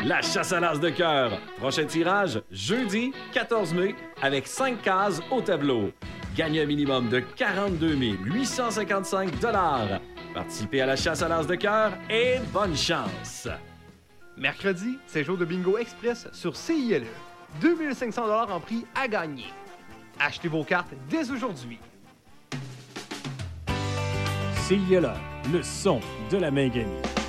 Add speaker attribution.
Speaker 1: La chasse à l'as de cœur. Prochain tirage, jeudi 14 mai, avec 5 cases au tableau. Gagnez un minimum de 42 855 $. Participez à la chasse à l'as de cœur et bonne chance!
Speaker 2: Mercredi, c'est jour de bingo express sur CILE. 2500 $ en prix à gagner. Achetez vos cartes dès aujourd'hui.
Speaker 3: CILE, le son de la Mainganie.